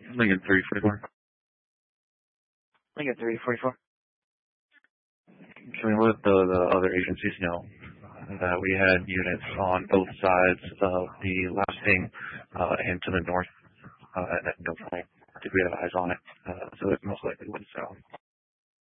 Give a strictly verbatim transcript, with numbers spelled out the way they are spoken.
Lincoln three forty-four. Lincoln three forty-four. Can we let the, the other agencies know that we had units on both sides of the lasting uh, and to the north, uh, at no point did we have eyes on it, uh, so it most likely wouldn't sell.